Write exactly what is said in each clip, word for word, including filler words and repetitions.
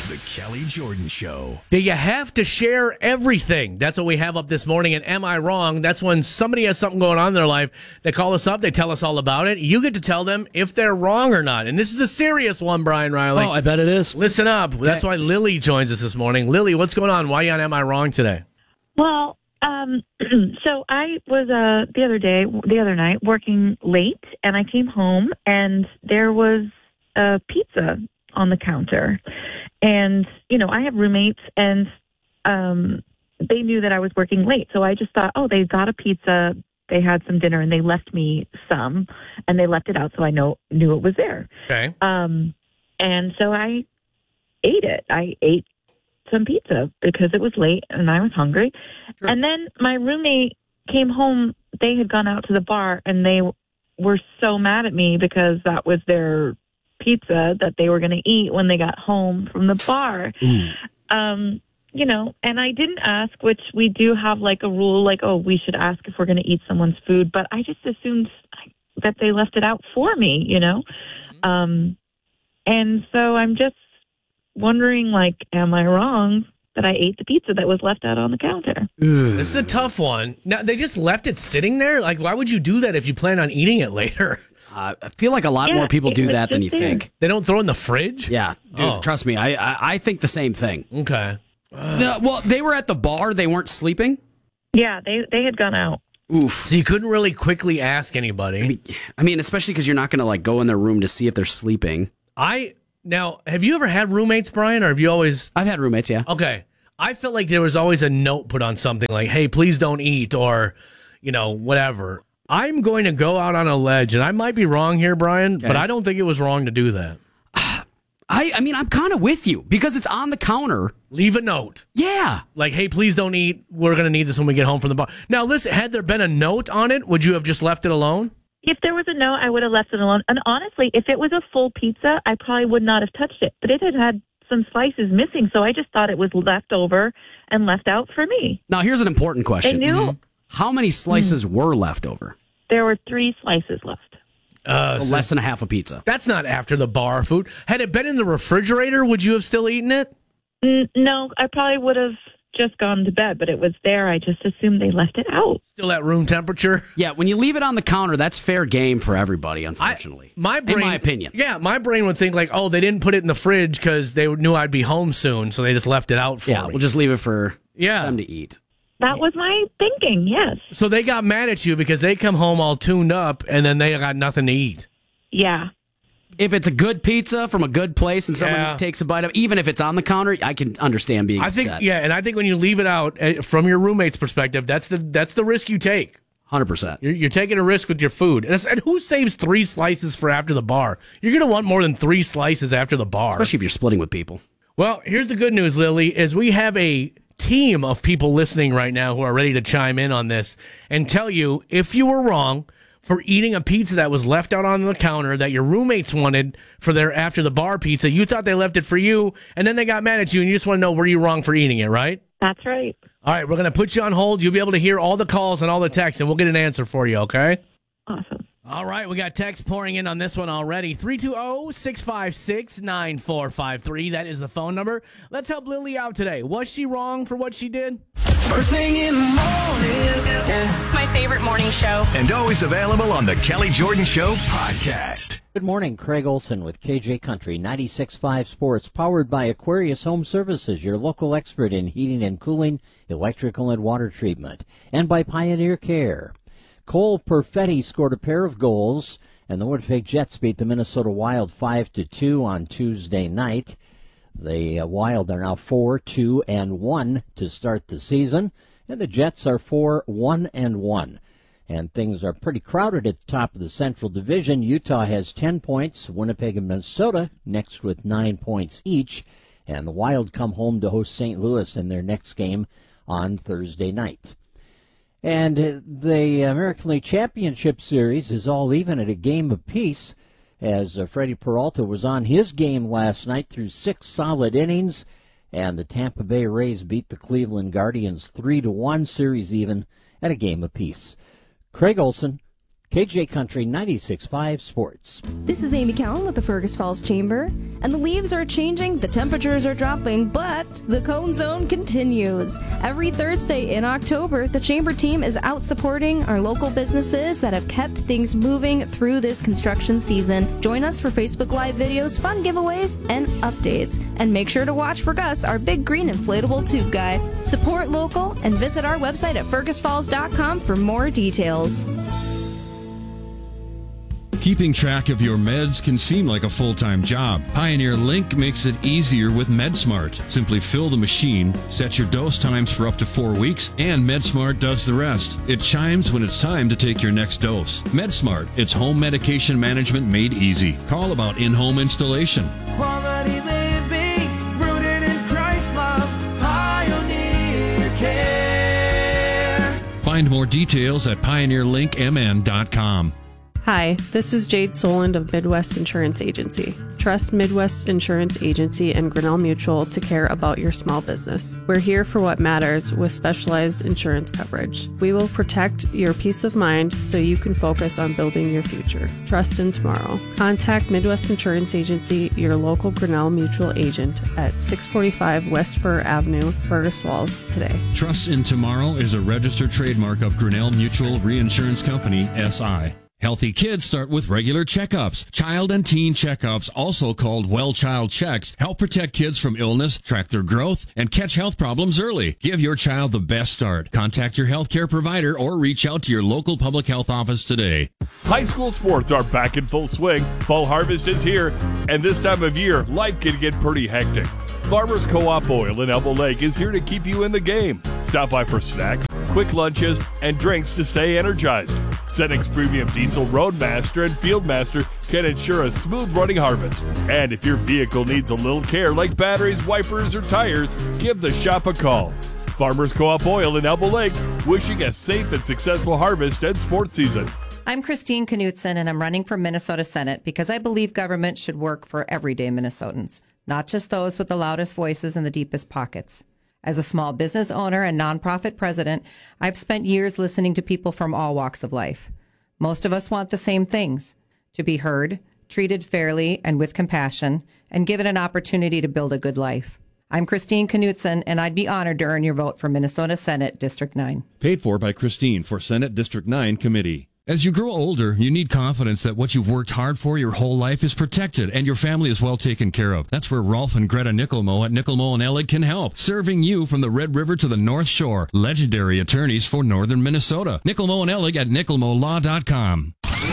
The Kelly Jordan Show. Do you have to share everything? That's what we have up this morning. And Am I Wrong? That's when somebody has something going on in their life. They call us up. They tell us all about it. You get to tell them if they're wrong or not. And this is a serious one, Brian Riley. Oh, I bet it is. Listen up. Okay. That's why Lily joins us this morning. Lily, what's going on? Why are you on Am I Wrong today? Well, um, so I was uh, the other day, the other night, working late, and I came home, and there was a pizza on the counter. And, you know, I have roommates, and um, they knew that I was working late. So I just thought, oh, they got a pizza, they had some dinner, and they left me some, and they left it out so I know knew it was there. Okay. Um, and so I ate it. I ate some pizza because it was late, and I was hungry. Sure. And then my roommate came home. They had gone out to the bar, and they were so mad at me because that was their pizza that they were going to eat when they got home from the bar. Mm. Um, you know, and I didn't ask, which we do have like a rule, like, oh, we should ask if we're going to eat someone's food, but I just assumed that they left it out for me, you know? Mm-hmm. Um, and so I'm just wondering, like, am I wrong that I ate the pizza that was left out on the counter? This is a tough one. Now, they just left it sitting there? Like, why would you do that if you plan on eating it later? Uh, I feel like a lot yeah, more people do that than you there. think. They don't throw it in the fridge? Yeah, dude, oh. trust me, I, I I think the same thing. Okay. No, well, they were at the bar. They weren't sleeping? Yeah, they, they had gone out. Oof. So you couldn't really quickly ask anybody? I mean, I mean especially because you're not going to like go in their room to see if they're sleeping. I Now, have you ever had roommates, Brian, or have you always... I've had roommates, yeah. Okay. I felt like there was always a note put on something like, hey, please don't eat, or, you know, whatever. I'm going to go out on a ledge, and I might be wrong here, Brian, okay. but I don't think it was wrong to do that. I, I mean, I'm kind of with you, because it's on the counter. Leave a note. Yeah. Like, hey, please don't eat. We're going to need this when we get home from the bar. Now, listen, had there been a note on it, would you have just left it alone? If there was a note, I would have left it alone. And honestly, if it was a full pizza, I probably would not have touched it. But it had had some slices missing, so I just thought it was left over and left out for me. Now, here's an important question. I knew. Mm-hmm. How many slices mm. were left over? There were three slices left. Uh, so less than a half a pizza. That's not after the bar food. Had it been in the refrigerator, would you have still eaten it? Mm, no, I probably would have just gone to bed, but it was there. I just assumed they left it out. Still at room temperature? Yeah, when you leave it on the counter, that's fair game for everybody, unfortunately. I, my brain, in my opinion. Yeah, my brain would think like, oh, they didn't put it in the fridge because they knew I'd be home soon, so they just left it out for yeah, me. we'll just leave it for yeah. them to eat. That was my thinking, yes. So they got mad at you because they come home all tuned up, and then they got nothing to eat. Yeah. If it's a good pizza from a good place and someone yeah. takes a bite of, even if it's on the counter, I can understand being I think, upset. yeah, and I think when you leave it out uh, from your roommate's perspective, that's the that's the risk you take. one hundred percent. You're, you're taking a risk with your food. And, and who saves three slices for after the bar? You're going to want more than three slices after the bar. Especially if you're splitting with people. Well, here's the good news, Lily, is we have a team of people listening right now who are ready to chime in on this and tell you if you were wrong for eating a pizza that was left out on the counter that your roommates wanted for their after the bar pizza. You thought they left it for you, and then they got mad at you, and you just want to know, were you wrong for eating it, right? That's right. All right, we're going to put you on hold. You'll be able to hear all the calls and all the texts, and we'll get an answer for you, okay? Awesome. All right, we got text pouring in on this one already. three two zero, six five six, nine four five three. That is the phone number. Let's help Lily out today. Was she wrong for what she did? First thing in the morning. Yeah. My favorite morning show. And always available on the Kelly Jordan Show podcast. Good morning, Craig Olson with K J Country ninety-six point five Sports, powered by Aquarius Home Services, your local expert in heating and cooling, electrical and water treatment, and by Pioneer Care. Cole Perfetti scored a pair of goals, and the Winnipeg Jets beat the Minnesota Wild five to two on Tuesday night. The uh, Wild are now four two and one to start the season, and the Jets are four one and one. And things are pretty crowded at the top of the Central Division. Utah has ten points, Winnipeg and Minnesota next with nine points each, and the Wild come home to host Saint Louis in their next game on Thursday night. And the American League Championship Series is all even at a game apiece, as uh, Freddie Peralta was on his game last night through six solid innings, and the Tampa Bay Rays beat the Cleveland Guardians three to one, series even at a game apiece. Craig Olson, K J Country ninety-six point five Sports. This is Amy Callan with the Fergus Falls Chamber. And the leaves are changing, the temperatures are dropping, but the Cone Zone continues. Every Thursday in October, the Chamber team is out supporting our local businesses that have kept things moving through this construction season. Join us for Facebook Live videos, fun giveaways, and updates. And make sure to watch for Gus, our big green inflatable tube guy. Support local and visit our website at fergus falls dot com for more details. Keeping track of your meds can seem like a full-time job. Pioneer Link makes it easier with MedSmart. Simply fill the machine, set your dose times for up to four weeks, and MedSmart does the rest. It chimes when it's time to take your next dose. MedSmart, it's home medication management made easy. Call about in-home installation. Quality living, rooted in Christ love, Pioneer Care. Find more details at pioneer link m n dot com. Hi, this is Jade Soland of Midwest Insurance Agency. Trust Midwest Insurance Agency and Grinnell Mutual to care about your small business. We're here for what matters with specialized insurance coverage. We will protect your peace of mind so you can focus on building your future. Trust in tomorrow. Contact Midwest Insurance Agency, your local Grinnell Mutual agent at six forty-five West Fur Avenue, Fergus Falls today. Trust in Tomorrow is a registered trademark of Grinnell Mutual Reinsurance Company, S I Healthy kids start with regular checkups. Child and teen checkups, also called Well Child Checks, help protect kids from illness, track their growth, and catch health problems early. Give your child the best start. Contact your healthcare provider or reach out to your local public health office today. High school sports are back in full swing. Fall harvest is here, and this time of year, life can get pretty hectic. Farmers Co-op Oil in Elbow Lake is here to keep you in the game. Stop by for snacks, quick lunches, and drinks to stay energized. Cenex Premium Diesel Roadmaster and Fieldmaster can ensure a smooth running harvest. And if your vehicle needs a little care like batteries, wipers, or tires, give the shop a call. Farmers Co-op Oil in Elbow Lake, wishing a safe and successful harvest and sports season. I'm Christine Knutson, and I'm running for Minnesota Senate because I believe government should work for everyday Minnesotans, not just those with the loudest voices and the deepest pockets. As a small business owner and nonprofit president, I've spent years listening to people from all walks of life. Most of us want the same things: to be heard, treated fairly and with compassion, and given an opportunity to build a good life. I'm Christine Knutson, and I'd be honored to earn your vote for Minnesota Senate District nine. Paid for by Christine for Senate District nine Committee. As you grow older, you need confidence that what you've worked hard for your whole life is protected and your family is well taken care of. That's where Rolf and Greta Nickelmo at Nickelmo and Ellig can help, serving you from the Red River to the North Shore. Legendary attorneys for Northern Minnesota. Nickelmo and Ellig at nickelmo law dot com.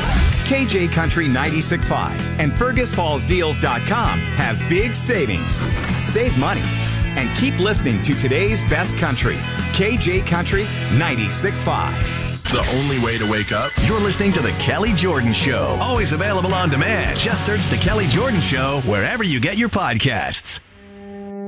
K J Country ninety-six point five and Fergus Falls Deals dot com have big savings. Save money and keep listening to today's best country. K J Country ninety-six point five. The only way to wake up? You're listening to The Kelly Jordan Show. Always available on demand. Just search The Kelly Jordan Show wherever you get your podcasts.